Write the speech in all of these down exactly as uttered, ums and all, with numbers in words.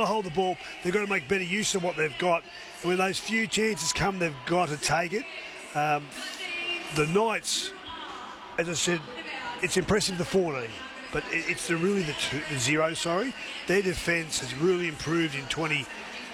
to hold the ball. They've got to make better use of what they've got. And when those few chances come, they've got to take it. Um, the Knights, as I said, it's impressive the fourteen, but it, it's the really the, two, the zero. Sorry, their defence has really improved in twenty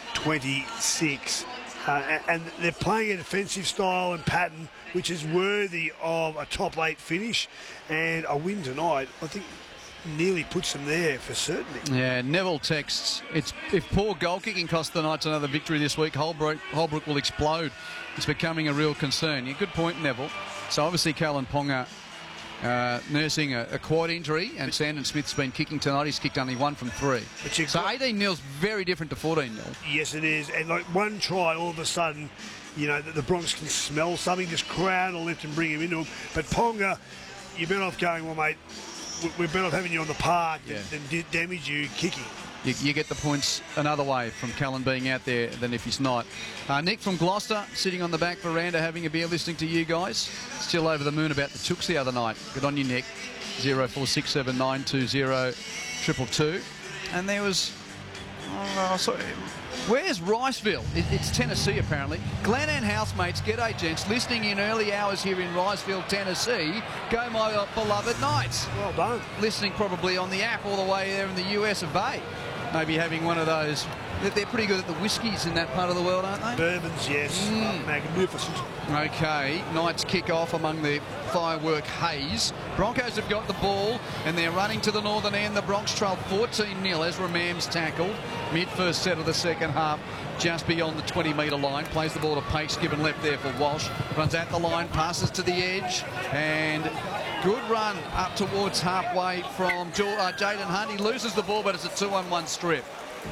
twenty-six. Uh, and they're playing a defensive style and pattern which is worthy of a top eight finish, and a win tonight, I think, nearly puts them there for certainty. Yeah, Neville texts, it's if poor goal kicking costs the Knights another victory this week, Holbrook, Holbrook will explode. It's becoming a real concern. Yeah, good point, Neville. So obviously Callan Ponga uh, nursing a, a quad injury, and Sandon Smith's been kicking tonight. He's kicked only one from three. But so eighteen nil's very different to fourteen nil. Yes, it is. And like one try, all of a sudden, you know, the, the Bronx can smell something, just crowd on the left and bring him into him. But Ponga, you're better off going, well, mate, we're better off having you on the park yeah. than, than damage you kicking. You, you get the points another way from Callan being out there than if he's not. Uh, Nick from Gloucester, sitting on the back veranda having a beer listening to you guys. Still over the moon about the Chooks the other night. Good on you, Nick. zero four six seven nine two zero two two two. And there was... Oh, sorry. Where's Riceville? It, it's Tennessee, apparently. Glenann housemates, g'day, gents. Listening in early hours here in Riceville, Tennessee. Go, my uh, beloved Knights. Well done. Listening probably on the app all the way there in the U S of A. Maybe having one of those. They're pretty good at the whiskies in that part of the world, aren't they? Bourbons, yes. Mm. Magnificent. Okay, Knights kick off among the firework haze. Broncos have got the ball and they're running to the northern end. The Bronx trail fourteen nil. Ezra Mams tackled mid-first set of the second half, just beyond the twenty metre line. Plays the ball to Pace, given left there for Walsh. Runs at the line, passes to the edge, and good run up towards halfway from uh, Jaden Hunt. He loses the ball, but it's a two on one strip.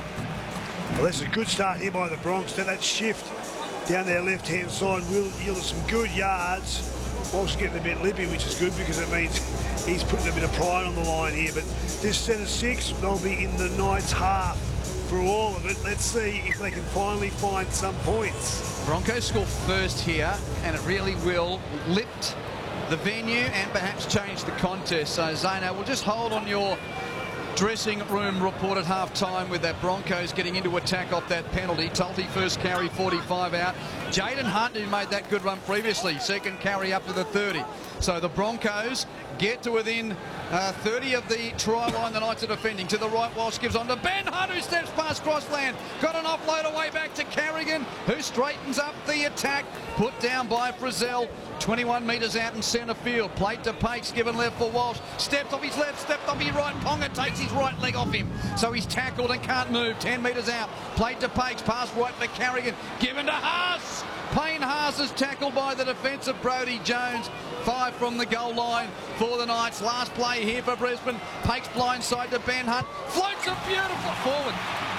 Well, that's a good start here by the Bronx. Now that shift down their left-hand side will yield us some good yards. Walsh getting a bit lippy, which is good because it means he's putting a bit of pride on the line here. But this set of six, they'll be in the Knights' half for all of it. Let's see if they can finally find some points. Broncos score first here, and it really will lift the venue and perhaps change the contest. So, Zano, we'll just hold on your dressing room report at half-time with that Broncos getting into attack off that penalty. Tulty first carry, forty-five out. Jaden Hunt, who made that good run previously, second carry up to the thirty. So the Broncos get to within uh, thirty of the try line. The Knights are defending. To the right, Walsh gives on to Ben Hunt, who steps past Crossland. Got an offload away back to Carrigan, who straightens up the attack. Put down by Frizzell. twenty-one metres out in centre field. Plate to Pace, given left for Walsh. Steps off his left, stepped off his right. Ponga takes his right leg off him. So he's tackled and can't move. ten metres out. Plate to Pace, pass right to Carrigan. Given to Haas. Payne Haas is tackled by the defensive Brodie Jones. Five from the goal line for the Knights. Last play here for Brisbane. Pake's blindside to Ben Hunt. Floats a beautiful forward.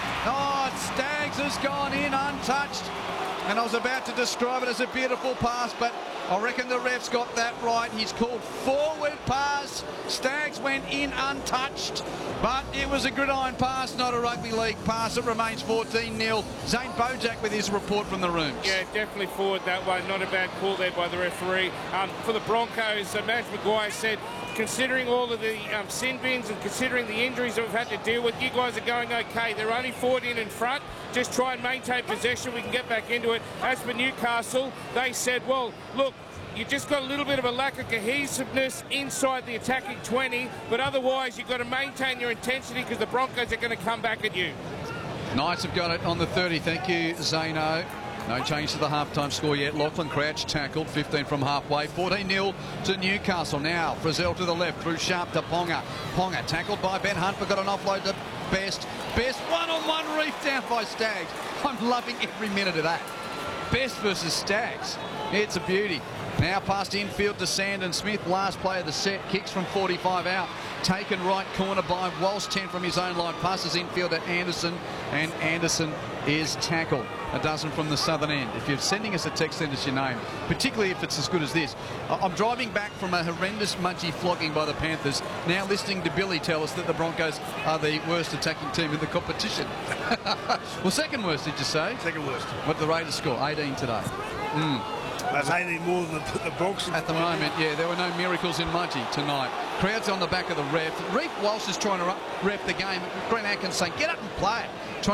Oh, Staggs has gone in untouched. And I was about to describe it as a beautiful pass, but I reckon the ref's got that right. He's called forward pass. Staggs went in untouched, but it was a gridiron pass, not a rugby league pass. It remains fourteen nil. Zane Bojack with his report from the rooms. Yeah, definitely forward that way. Not a bad call there by the referee. Um, for the Broncos, uh, Madge Maguire said, considering all of the um, sin bins and considering the injuries that we've had to deal with, you guys are going okay. They're only fourteen in front. Just try and maintain possession. We can get back into it. As for Newcastle, they said, well, look, you just got a little bit of a lack of cohesiveness inside the attacking twenty, but otherwise you've got to maintain your intensity because the Broncos are going to come back at you. Knights have got it on the thirty. Thank you, Zano. No change to the halftime score yet. Lachlan Crouch tackled, fifteen from halfway. fourteen nil to Newcastle. Now, Frizzell to the left, through Sharp to Ponga. Ponga tackled by Ben Hunt, but got an offload to Best. Best one-on-one reef down by Staggs. I'm loving every minute of that. Best versus Staggs. It's a beauty. Now past infield to Sandon Smith. Last play of the set. Kicks from forty-five out. Taken right corner by Walsh. ten from his own line. Passes infield to Anderson. And Anderson is tackled. A dozen from the southern end. If you're sending us a text, send us your name. Particularly if it's as good as this. I'm driving back from a horrendous Mudgee flogging by the Panthers. Now listening to Billy tell us that the Broncos are the worst attacking team in the competition. Well, second worst, did you say? Second worst. What did the Raiders score? eighteen today. Mm. That's eighteen more than the, the Bronx. At the moment, yeah, there were no miracles in Mudgee tonight. Crowds on the back of the ref. Reef Walsh is trying to ref the game. Grant Atkins saying, get up and play it.